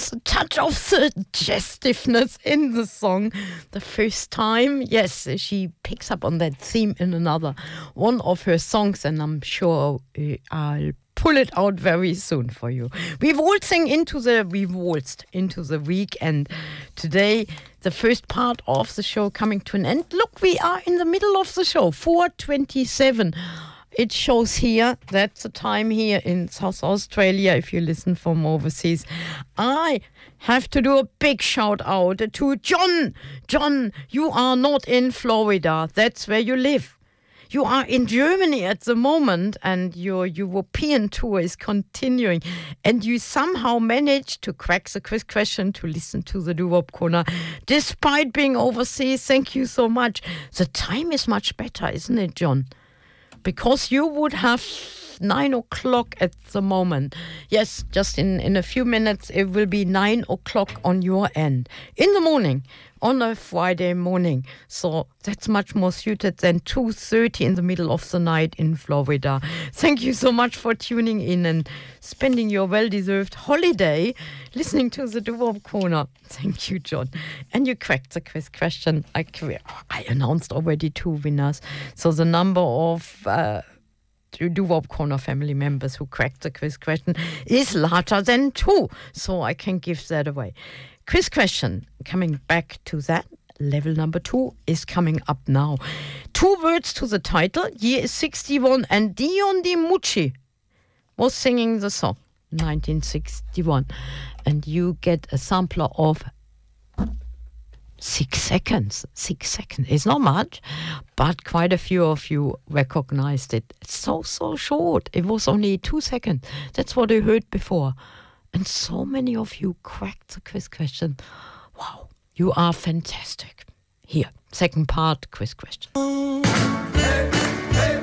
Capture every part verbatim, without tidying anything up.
There's a touch of suggestiveness in the song. The first time, yes, she picks up on that theme in another one of her songs, and I'm sure uh, I'll pull it out very soon for you. We're waltzing into the we've waltzed into the week, and today the first part of the show coming to an end. Look, we are in the middle of the show, four twenty-seven. It shows here, that's the time here in South Australia, if you listen from overseas. I have to do a big shout out to John. John, you are not in Florida. That's where you live. You are in Germany at the moment, and your European tour is continuing. And you somehow managed to crack the quiz question to listen to the Doo-Wop Corner, despite being overseas. Thank you so much. The time is much better, isn't it, John? Because you would have nine o'clock at the moment. Yes, just in, in a few minutes, it will be nine o'clock on your end. In the morning, on a Friday morning. So that's much more suited than two thirty in the middle of the night in Florida. Thank you so much for tuning in and spending your well-deserved holiday listening to the Doo-Wop Corner. Thank you, John. And you cracked the quiz question. I, I announced already two winners. So the number of uh, Doo-Wop Corner family members who cracked the quiz question is larger than two. So I can give that away. Quiz question, coming back to that, level number two is coming up now. Two words to the title, year is sixty-one, and Dion DiMucci was singing the song, nineteen sixty-one. And you get a sampler of six seconds. Six seconds. It's not much, but quite a few of you recognized it. It's so, so short. It was only two seconds. That's what I heard before. And so many of you cracked the quiz question. Wow, you are fantastic. Here, second part, quiz question. Hey, hey,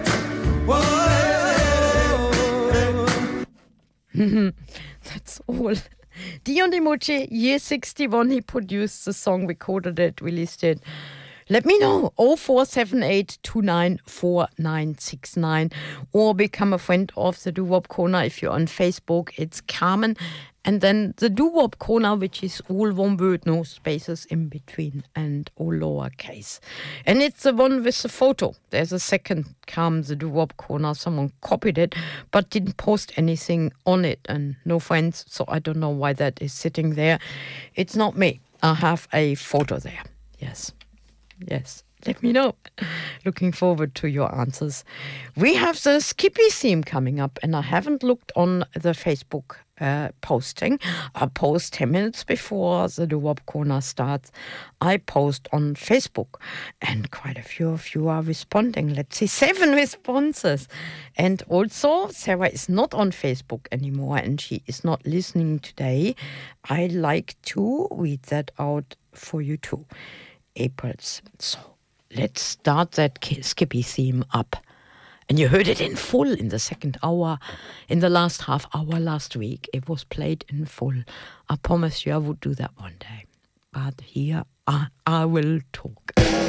that's all. Dion DiMucci, year sixty-one, he produced the song, recorded it, released it. Let me know, oh four seven eight, two nine four nine six nine, or become a friend of the Doo-Wop Corner if you're on Facebook. It's Carmen, and then the Doo-Wop Corner, which is all one word, no spaces in between, and all lowercase. And it's the one with the photo. There's a second Carmen, the Doo-Wop Corner. Someone copied it, but didn't post anything on it, and no friends, so I don't know why that is sitting there. It's not me. I have a photo there. Yes. Yes, let me know. Looking forward to your answers. We have the Skippy theme coming up, and I haven't looked on the Facebook uh, posting. I post ten minutes before the Doo-Wop Corner starts. I post on Facebook, and quite a few of you are responding. Let's see, seven responses. And also, Sarah is not on Facebook anymore, and she is not listening today. I like to read that out for you too. April's. So let's start that Skippy theme up. And you heard it in full in the second hour, in the last half hour last week. It was played in full. I promise you I would do that one day. But here I, I will talk.